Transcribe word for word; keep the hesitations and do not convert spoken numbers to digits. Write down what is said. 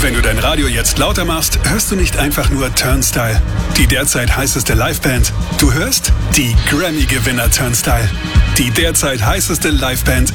Wenn du dein Radio jetzt lauter machst, hörst du nicht einfach nur Turnstile, die derzeit heißeste Liveband. Du hörst die Grammy-Gewinner Turnstile, die derzeit heißeste Liveband